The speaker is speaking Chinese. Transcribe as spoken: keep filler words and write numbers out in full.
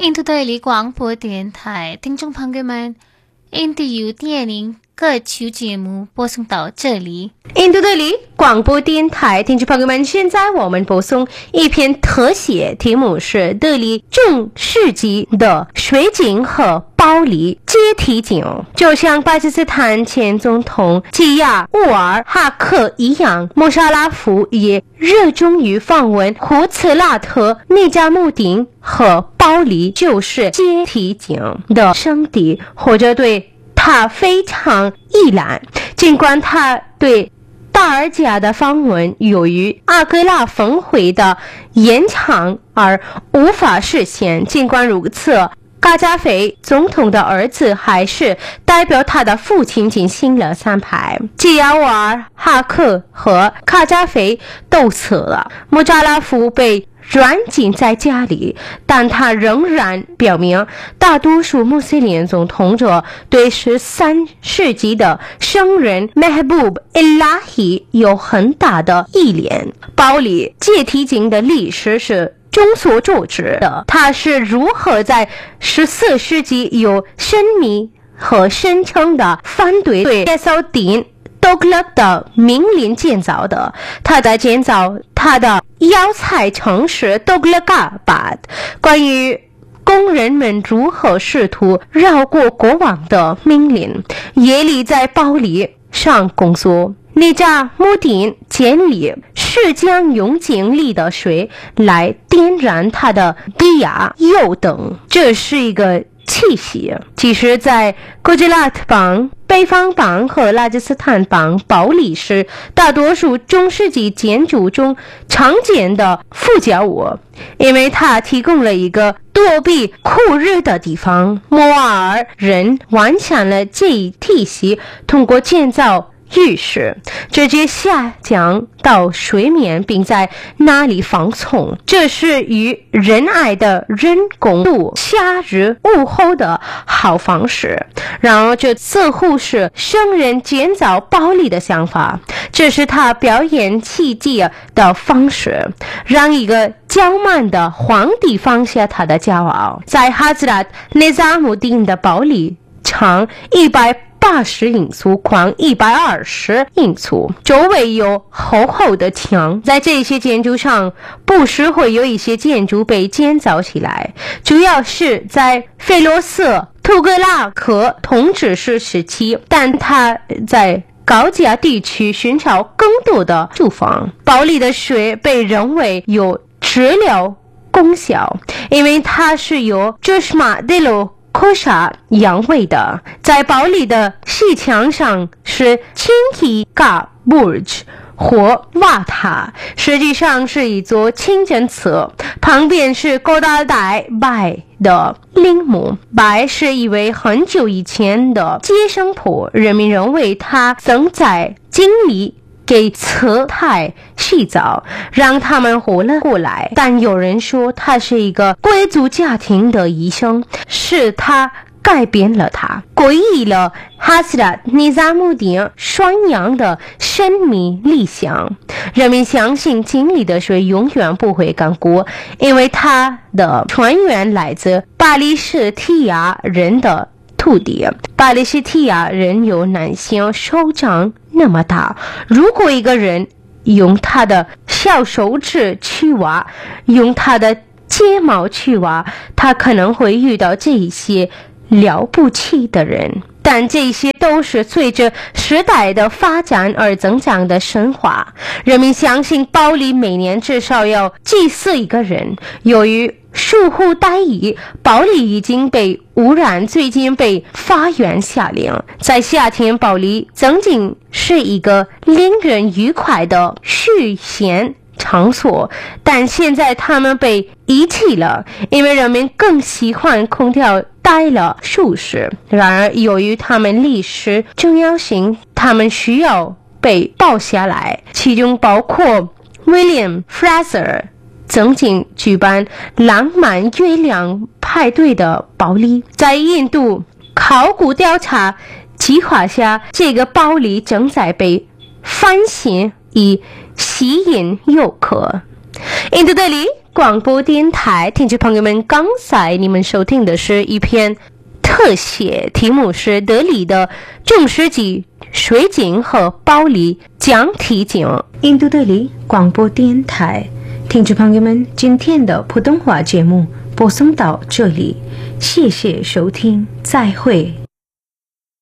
印度对立广播电台听众朋友们，印度有电影各期节目播送到这里。 印度对立广播电台听众朋友们，现在我们播送一篇特写，题目是德里中世纪的水井和包里阶梯井。就像巴基斯坦前总统吉亚乌尔哈克一样，穆沙拉夫也热衷于访问胡茨拉特、内加穆丁和包里就是阶梯井的圣地，或者对他非常依赖。尽管他对大尔贾的访问由于阿格拉峰会的延长而无法实现，尽管如此，卡扎菲总统的儿子还是代表他的父亲进行了参拜。吉亚瓦尔哈克和卡扎菲都死了，穆扎拉夫被软禁在家里，但他仍然表明大多数穆斯林总统者对十三世纪的圣人 Mehboob Ilahi 有很大的依恋。包里阶梯井的历史是众所周知的，它是如何在十四世纪有神秘和深沉的反对对耶稣丁多格勒的命令建造的。他在建造他的要塞城市多格勒嘎巴，关于工人们如何试图绕过国王的命令，耶利在包里上工作。内加穆丁建立是将用井里的水来点燃他的低压油灯，这是一个气息。其实在古吉拉特邦、北方邦和拉吉斯坦邦，包里是大多数中世纪建筑中常见的附加物，因为它提供了一个躲避酷热的地方。摩尔人完善了这一体系，通过建造浴室直接下降到水面，并在那里放松，这是与仁爱的人工度夏日午后的好方式。然而这似乎是圣人建造包里的想法，这是他表演奇迹的方式，让一个骄慢的皇帝放下他的骄傲。在哈兹拉特内扎穆丁的包里，长一百八十英寸，宽一百二十英寸，周围有厚厚的墙。在这些建筑上不时会有一些建筑被建造起来，主要是在菲罗斯图格拉克统治时时期，但他在高加地区寻找更多的住房。包里的水被认为有治疗功效，因为它是由芝士马德罗科沙养胃的。在包里的西墙上是青提嘎 Burj 或瓦塔，实际上是一座清真寺，旁边是高达代拜的陵墓。拜是一位很久以前的接生婆，人民认为他曾在井里给慈太洗澡，让他们活了过来。但有人说他是一个贵族家庭的医生，是他改变了他，诡异了哈斯拉尼扎穆丁宣扬的神秘理想。人们相信井里的水永远不会干枯，因为它的泉源来自巴利斯提亚人的土地。巴利斯提亚人有男性手掌那么大，如果一个人用他的小手指去挖，用他的睫毛去挖，他可能会遇到这些了不起的人。但这些都是随着时代的发展而增长的神话。人们相信包里每年至少要祭祀一个人。由于疏忽大意，包里已经被污染，最近被法院下令在夏天包里曾经是一个令人愉快的续弦场所，但现在他们被遗弃了，因为人们更喜欢空调待了舒适。然而由于他们历史重要性，他们需要被保下来，其中包括 William Fraser 曾经举办浪漫月亮派对的包里。在印度考古调查计划下，这个包里正在被翻新以吸引游客。印度德里广播电台，听众朋友们，刚才你们收听的是一篇特写，题目是德里的中世纪水井和玻璃讲题景。印度德里广播电台，听众朋友们，今天的普通话节目播送到这里，谢谢收听，再会。